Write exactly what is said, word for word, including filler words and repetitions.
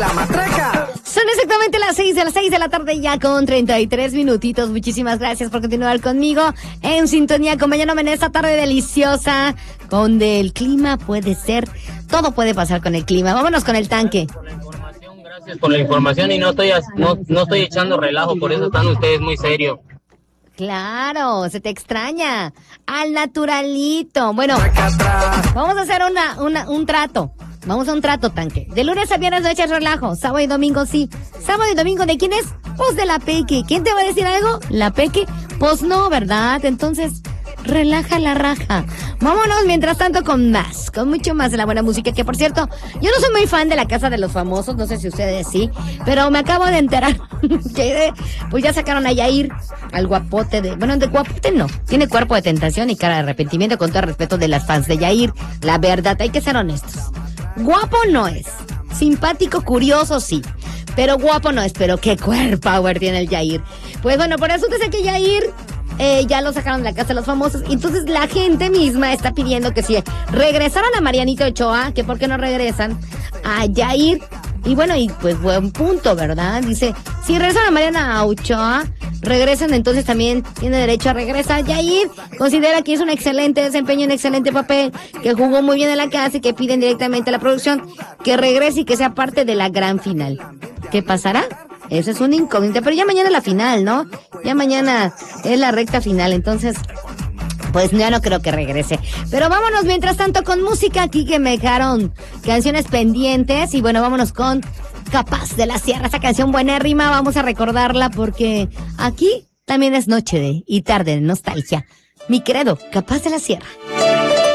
la matraca. Son exactamente las seis de las seis de la tarde ya con treinta y tres minutitos. Muchísimas gracias por continuar conmigo en sintonía, acompañándome en esta tarde deliciosa, donde el clima puede ser, todo puede pasar con el clima. Vámonos con el tanque. Gracias por la información y no estoy, no, no estoy echando relajo, por eso están ustedes muy serios. Claro, se te extraña. Al naturalito. Bueno, vamos a hacer una, una, un trato. Vamos a un trato, tanque. De lunes a viernes no echas relajo. Sábado y domingo sí. Sábado y domingo, ¿de quién es? Pues de la Peque. ¿Quién te va a decir algo? ¿La Peque? Pues no, ¿verdad? Entonces, relaja la raja. Vámonos mientras tanto con más, con mucho más de la buena música, que por cierto, yo no soy muy fan de La Casa de los Famosos, no sé si ustedes sí, pero me acabo de enterar que pues ya sacaron a Yair, al guapote de, bueno, de guapote no, tiene cuerpo de tentación y cara de arrepentimiento, con todo el respeto de las fans de Yair, la verdad, hay que ser honestos. Guapo no es, simpático, curioso sí, pero guapo no es, pero qué cuerpo power tiene el Yair. Pues bueno, por eso te sé que Yair eh, ya lo sacaron de La Casa de los Famosos, y entonces la gente misma está pidiendo que si regresaron a Marianito Ochoa, que por qué no regresan a Yair. Y bueno, y pues buen punto, ¿verdad? Dice, si regresan a Mariana Ochoa, regresen, entonces también tiene derecho a regresar Yair. Considera que hizo un excelente desempeño, un excelente papel, que jugó muy bien en la casa y que piden directamente a la producción que regrese y que sea parte de la gran final. ¿Qué pasará? Eso es una incógnita, pero ya mañana es la final, ¿no? Ya mañana es la recta final, entonces pues ya no creo que regrese. Pero vámonos mientras tanto con música aquí, que me dejaron canciones pendientes. Y bueno, vámonos con Capaz de la Sierra. Esa canción buenérrima, vamos a recordarla porque aquí también es noche de y tarde de nostalgia. Mi credo, Capaz de la Sierra.